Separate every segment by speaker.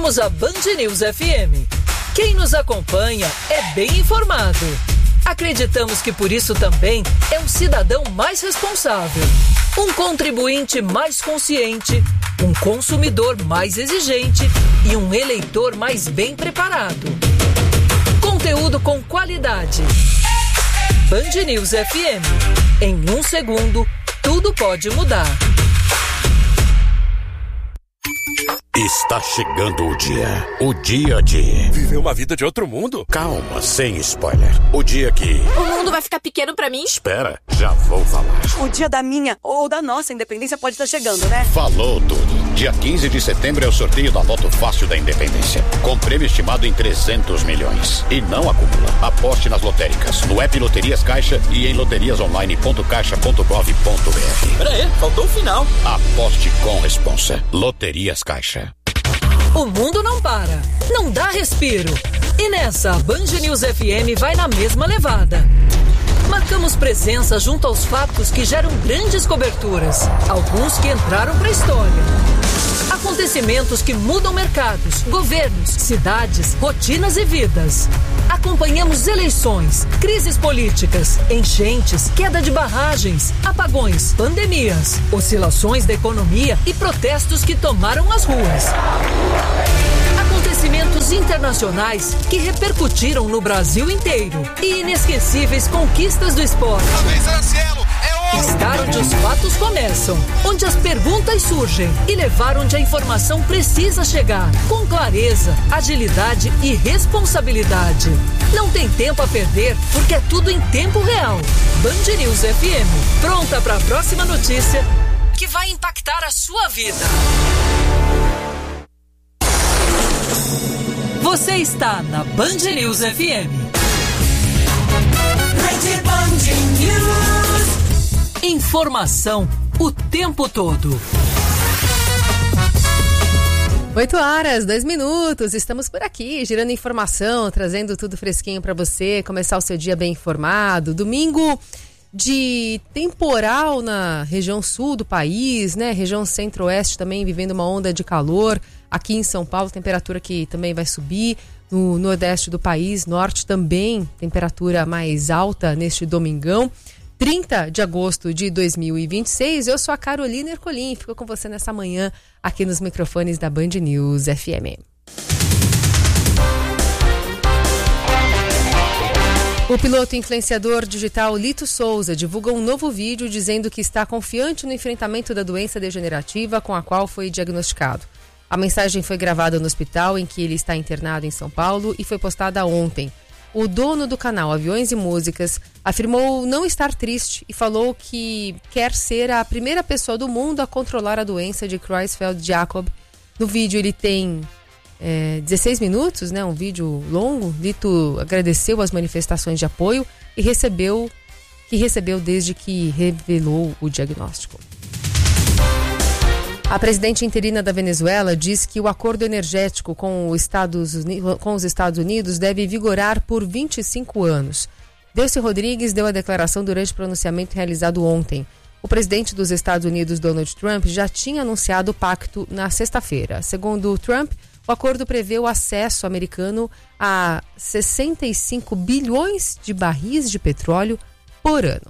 Speaker 1: Somos a Band News FM. Quem nos acompanha é bem informado. Acreditamos que por isso também é um cidadão mais responsável, um contribuinte mais consciente, um consumidor mais exigente e um eleitor mais bem preparado. Conteúdo com qualidade. Band News FM. Em 1 segundo, tudo pode mudar.
Speaker 2: Está chegando o dia de...
Speaker 3: Viver uma vida de outro mundo?
Speaker 2: Calma, sem spoiler. O dia que...
Speaker 4: O mundo vai ficar pequeno pra mim?
Speaker 2: Espera, já vou falar.
Speaker 5: O dia da minha ou da nossa independência pode estar chegando, né?
Speaker 2: Falou tudo. Dia 15 de setembro é o sorteio da Loto Fácil da Independência, com prêmio estimado em 300 milhões. E não acumula. Aposte nas lotéricas, no app Loterias Caixa e em loteriasonline.caixa.gov.br.
Speaker 3: Pera aí, faltou o final.
Speaker 2: Aposte com responsa. Loterias Caixa.
Speaker 1: O mundo não para, não dá respiro. E nessa, a Band News FM vai na mesma levada. Marcamos presença junto aos fatos que geram grandes coberturas, alguns que entraram para a história. Acontecimentos que mudam mercados, governos, cidades, rotinas e vidas. Acompanhamos eleições, crises políticas, enchentes, queda de barragens, apagões, pandemias, oscilações da economia e protestos que tomaram as ruas. Acontecimentos internacionais que repercutiram no Brasil inteiro e inesquecíveis conquistas do esporte. Estar onde os fatos começam, onde as perguntas surgem e levar onde a informação precisa chegar, com clareza, agilidade e responsabilidade. Não tem tempo a perder, porque é tudo em tempo real. Band News FM, pronta para a próxima notícia que vai impactar a sua vida. Você está na Band News FM. Rede Band News. Informação o tempo todo.
Speaker 6: 8h02. Estamos por aqui, girando informação, trazendo tudo fresquinho para você, começar o seu dia bem informado. Domingo de temporal na região sul do país, né? Região centro-oeste também vivendo uma onda de calor. Aqui em São Paulo, temperatura que também vai subir. No nordeste do país, norte também, temperatura mais alta neste domingão. 30 de agosto de 2026, eu sou a Carolina Ercolim, fico com você nessa manhã aqui nos microfones da Band News FM. O piloto influenciador digital Lito Souza divulga um novo vídeo dizendo que está confiante no enfrentamento da doença degenerativa com a qual foi diagnosticado. A mensagem foi gravada no hospital em que ele está internado em São Paulo e foi postada ontem. O dono do canal Aviões e Músicas afirmou não estar triste e falou que quer ser a primeira pessoa do mundo a controlar a doença de Creutzfeldt-Jakob. No vídeo ele tem 16 minutos, né? Um vídeo longo. Lito agradeceu as manifestações de apoio e recebeu desde que revelou o diagnóstico. A presidente interina da Venezuela diz que o acordo energético com os Estados Unidos deve vigorar por 25 anos. Delcy Rodrigues deu a declaração durante o pronunciamento realizado ontem. O presidente dos Estados Unidos, Donald Trump, já tinha anunciado o pacto na sexta-feira. Segundo Trump, o acordo prevê o acesso americano a 65 bilhões de barris de petróleo por ano.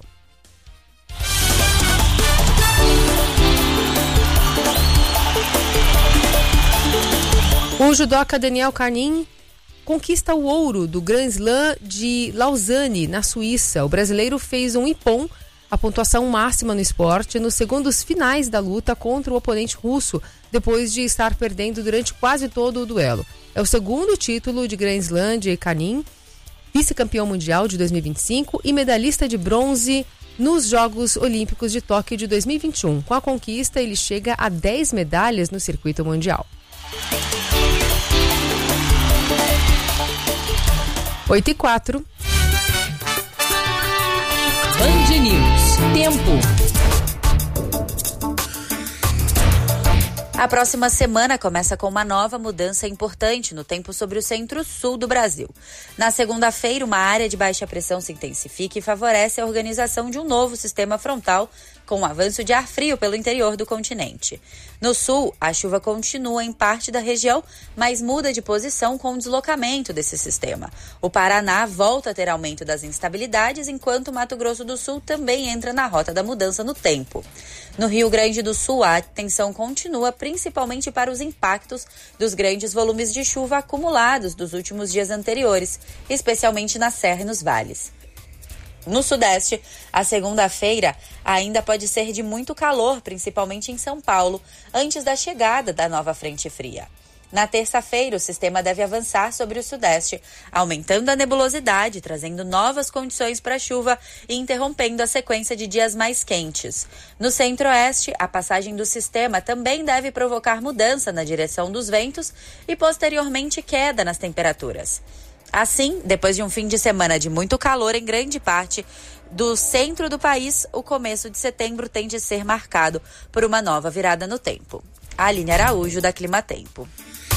Speaker 6: O judoca Daniel Carnin conquista o ouro do Grand Slam de Lausanne, na Suíça. O brasileiro fez um ippon, a pontuação máxima no esporte, nos segundos finais da luta contra o oponente russo, depois de estar perdendo durante quase todo o duelo. É o segundo título de Grand Slam de Carnin, vice-campeão mundial de 2025 e medalhista de bronze nos Jogos Olímpicos de Tóquio de 2021. Com a conquista, ele chega a 10 medalhas no circuito mundial. 8h04.
Speaker 1: Band News. Tempo.
Speaker 7: A próxima semana começa com uma nova mudança importante no tempo sobre o centro-sul do Brasil. Na segunda-feira, uma área de baixa pressão se intensifica e favorece a organização de um novo sistema frontal com o avanço de ar frio pelo interior do continente. No sul, a chuva continua em parte da região, mas muda de posição com o deslocamento desse sistema. O Paraná volta a ter aumento das instabilidades, enquanto o Mato Grosso do Sul também entra na rota da mudança no tempo. No Rio Grande do Sul, a atenção continua principalmente para os impactos dos grandes volumes de chuva acumulados dos últimos dias anteriores, especialmente na serra e nos vales. No Sudeste, a segunda-feira ainda pode ser de muito calor, principalmente em São Paulo, antes da chegada da nova frente fria. Na terça-feira, o sistema deve avançar sobre o Sudeste, aumentando a nebulosidade, trazendo novas condições para chuva e interrompendo a sequência de dias mais quentes. No Centro-Oeste, a passagem do sistema também deve provocar mudança na direção dos ventos e, posteriormente, queda nas temperaturas. Assim, depois de um fim de semana de muito calor em grande parte do centro do país, o começo de setembro tende a ser marcado por uma nova virada no tempo. Aline Araújo, da Climatempo.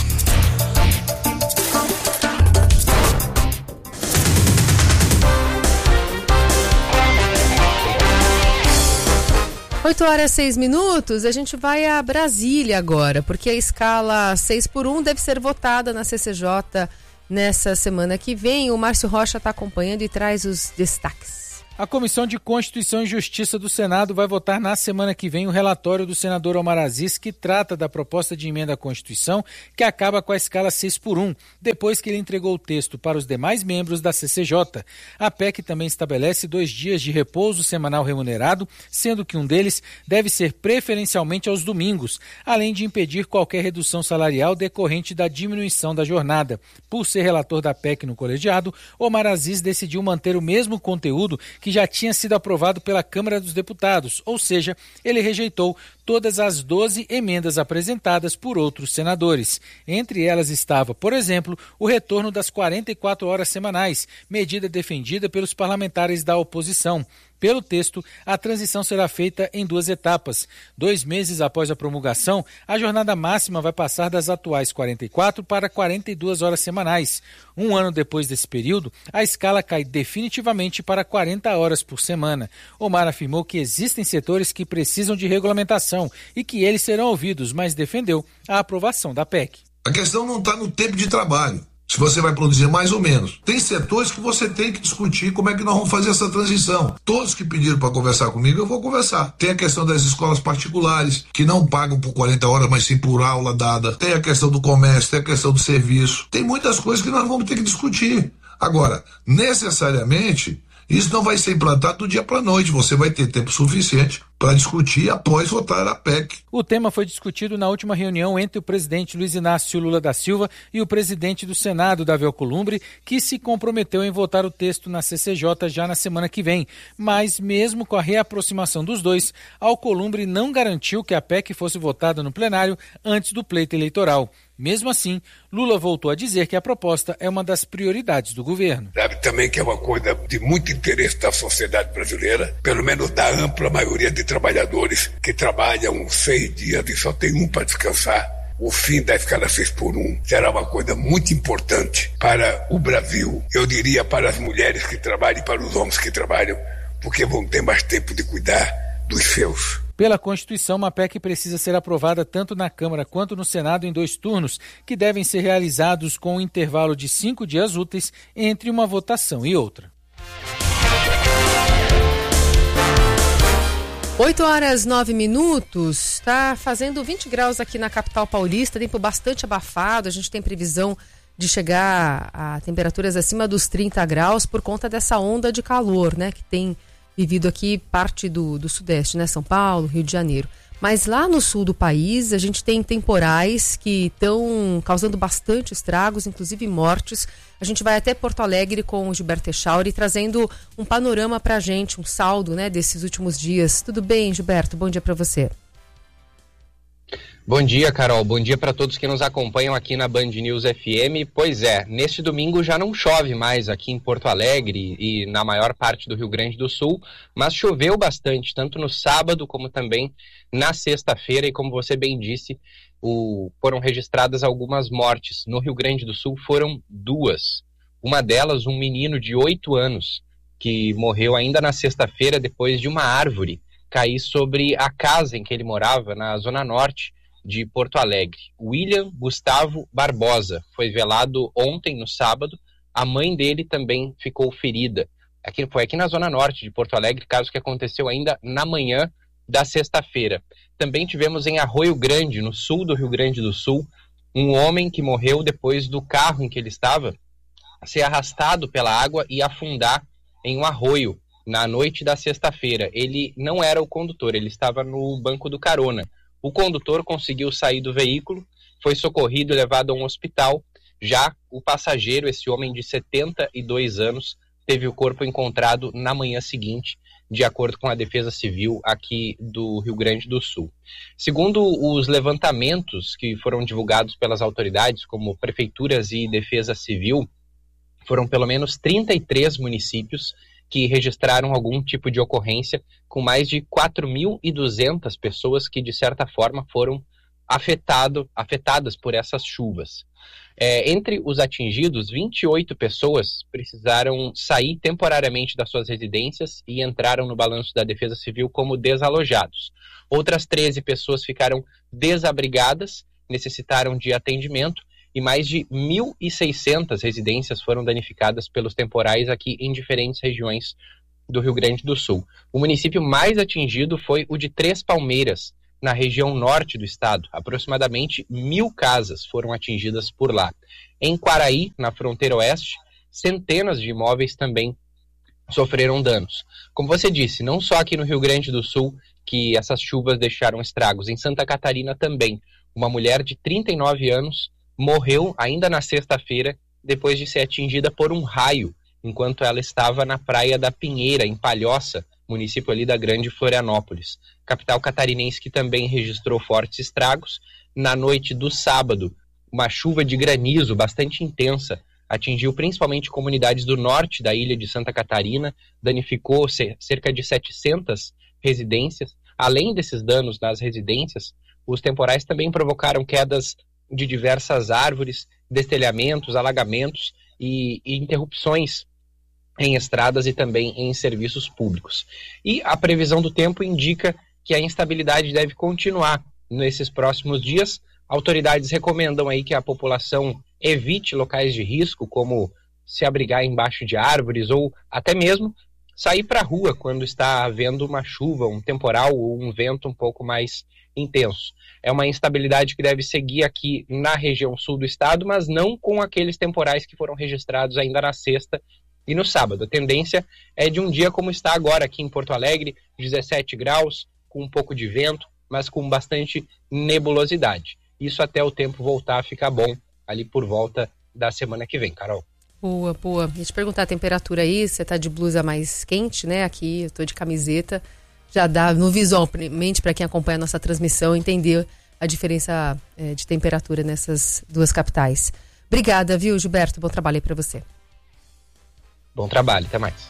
Speaker 6: Oito horas 6 minutos, a gente vai a Brasília agora, porque a escala 6x1 deve ser votada na CCJ nessa semana que vem. O Márcio Rocha está acompanhando e traz os destaques.
Speaker 8: A Comissão de Constituição e Justiça do Senado vai votar na semana que vem o relatório do senador Omar Aziz, que trata da proposta de emenda à Constituição, que acaba com a escala 6x1, depois que ele entregou o texto para os demais membros da CCJ. A PEC também estabelece 2 dias de repouso semanal remunerado, sendo que um deles deve ser preferencialmente aos domingos, além de impedir qualquer redução salarial decorrente da diminuição da jornada. Por ser relator da PEC no colegiado, Omar Aziz decidiu manter o mesmo conteúdo que já tinha sido aprovado pela Câmara dos Deputados, ou seja, ele rejeitou todas as 12 emendas apresentadas por outros senadores. Entre elas estava, por exemplo, o retorno das 44 horas semanais, medida defendida pelos parlamentares da oposição. Pelo texto, a transição será feita em 2 etapas. 2 meses após a promulgação, a jornada máxima vai passar das atuais 44 para 42 horas semanais. 1 ano depois desse período, a escala cai definitivamente para 40 horas por semana. Omar afirmou que existem setores que precisam de regulamentação e que eles serão ouvidos, mas defendeu a aprovação da PEC.
Speaker 9: A questão não está no tempo de trabalho, se você vai produzir mais ou menos. Tem setores que você tem que discutir como é que nós vamos fazer essa transição. Todos que pediram para conversar comigo, eu vou conversar. Tem a questão das escolas particulares, que não pagam por 40 horas, mas sim por aula dada. Tem a questão do comércio, tem a questão do serviço. Tem muitas coisas que nós vamos ter que discutir. Agora, necessariamente, isso não vai ser implantado do dia para a noite. Você vai ter tempo suficiente para discutir após votar a PEC.
Speaker 8: O tema foi discutido na última reunião entre o presidente Luiz Inácio Lula da Silva e o presidente do Senado, Davi Alcolumbre, que se comprometeu em votar o texto na CCJ já na semana que vem. Mas, mesmo com a reaproximação dos dois, Alcolumbre não garantiu que a PEC fosse votada no plenário antes do pleito eleitoral. Mesmo assim, Lula voltou a dizer que a proposta é uma das prioridades do governo.
Speaker 10: Sabe também que é uma coisa de muito interesse da sociedade brasileira, pelo menos da ampla maioria de trabalhadores que trabalham 6 dias e só tem um para descansar. O fim da escala 6x1 será uma coisa muito importante para o Brasil. Eu diria para as mulheres que trabalham e para os homens que trabalham, porque vão ter mais tempo de cuidar dos seus.
Speaker 8: Pela Constituição, uma PEC precisa ser aprovada tanto na Câmara quanto no Senado em 2 turnos, que devem ser realizados com um intervalo de 5 dias úteis entre uma votação e outra.
Speaker 6: 8 horas 9 minutos, está fazendo 20 graus aqui na capital paulista, tempo bastante abafado, a gente tem previsão de chegar a temperaturas acima dos 30 graus por conta dessa onda de calor, né, que tem vivido aqui parte do Sudeste, né, São Paulo, Rio de Janeiro. Mas lá no sul do país, a gente tem temporais que estão causando bastante estragos, inclusive mortes. A gente vai até Porto Alegre com o Gilberto Echauri, trazendo um panorama para a gente, um saldo, né, desses últimos dias. Tudo bem, Gilberto? Bom dia para você.
Speaker 11: Bom dia, Carol. Bom dia para todos que nos acompanham aqui na Band News FM. Pois é, neste domingo já não chove mais aqui em Porto Alegre e na maior parte do Rio Grande do Sul, mas choveu bastante, tanto no sábado como também na sexta-feira. E como você bem disse, foram registradas algumas mortes. No Rio Grande do Sul foram 2. Uma delas, um menino de 8 anos, que morreu ainda na sexta-feira depois de uma árvore cair sobre a casa em que ele morava, na Zona Norte de Porto Alegre. William Gustavo Barbosa foi velado ontem, no sábado. A mãe dele também ficou ferida. Foi aqui na Zona Norte de Porto Alegre, caso que aconteceu ainda na manhã da sexta-feira. Também tivemos em Arroio Grande, no sul do Rio Grande do Sul, um homem que morreu depois do carro em que ele estava ser arrastado pela água e afundar em um arroio na noite da sexta-feira. Ele não era o condutor, ele estava no banco do carona. O condutor conseguiu sair do veículo, foi socorrido e levado a um hospital. Já o passageiro, esse homem de 72 anos, teve o corpo encontrado na manhã seguinte, de acordo com a Defesa Civil aqui do Rio Grande do Sul. Segundo os levantamentos que foram divulgados pelas autoridades, como prefeituras e Defesa Civil, foram pelo menos 33 municípios que registraram algum tipo de ocorrência, com mais de 4.200 pessoas que, de certa forma, foram afetadas por essas chuvas. Entre os atingidos, 28 pessoas precisaram sair temporariamente das suas residências e entraram no balanço da Defesa Civil como desalojados. Outras 13 pessoas ficaram desabrigadas, necessitaram de atendimento, e mais de 1.600 residências foram danificadas pelos temporais aqui em diferentes regiões do Rio Grande do Sul. O município mais atingido foi o de Três Palmeiras, na região norte do estado. Aproximadamente 1.000 casas foram atingidas por lá. Em Quaraí, na fronteira oeste, centenas de imóveis também sofreram danos. Como você disse, não só aqui no Rio Grande do Sul que essas chuvas deixaram estragos, em Santa Catarina também. Uma mulher de 39 anos morreu ainda na sexta-feira depois de ser atingida por um raio, enquanto ela estava na Praia da Pinheira, em Palhoça, município ali da Grande Florianópolis. Capital catarinense que também registrou fortes estragos. Na noite do sábado, uma chuva de granizo bastante intensa atingiu principalmente comunidades do norte da ilha de Santa Catarina, danificou cerca de 700 residências. Além desses danos nas residências, os temporais também provocaram quedas de diversas árvores, destelhamentos, alagamentos e interrupções em estradas e também em serviços públicos. E a previsão do tempo indica que a instabilidade deve continuar nesses próximos dias. Autoridades recomendam aí que a população evite locais de risco, como se abrigar embaixo de árvores ou até mesmo sair para a rua quando está havendo uma chuva, um temporal ou um vento um pouco mais intenso. É uma instabilidade que deve seguir aqui na região sul do estado, mas não com aqueles temporais que foram registrados ainda na sexta e no sábado. A tendência é de um dia como está agora aqui em Porto Alegre, 17 graus, com um pouco de vento, mas com bastante nebulosidade. Isso até o tempo voltar a ficar bom ali por volta da semana que vem, Carol.
Speaker 6: Boa, boa. Deixa eu te perguntar a temperatura aí, você tá de blusa mais quente, né? Aqui eu tô de camiseta. Já dá no visualmente para quem acompanha a nossa transmissão entender a diferença de temperatura nessas duas capitais. Obrigada, viu, Gilberto? Bom trabalho aí para você.
Speaker 11: Bom trabalho, até mais.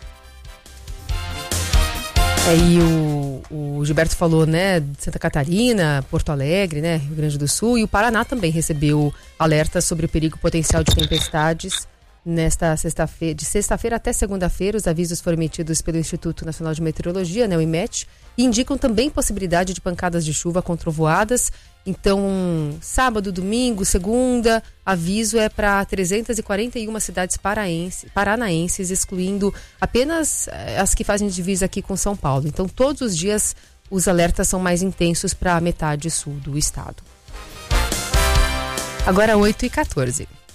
Speaker 6: E o Gilberto falou, né, de Santa Catarina, Porto Alegre, né, Rio Grande do Sul, e o Paraná também recebeu alerta sobre o perigo potencial de tempestades. Nesta sexta-feira, de sexta-feira até segunda-feira, os avisos foram emitidos pelo Instituto Nacional de Meteorologia, né, o IMET, e indicam também possibilidade de pancadas de chuva com trovoadas. Então, sábado, domingo, segunda, aviso é para 341 cidades paranaenses, excluindo apenas as que fazem divisa aqui com São Paulo. Então, todos os dias os alertas são mais intensos para a metade sul do estado. Agora 8h14.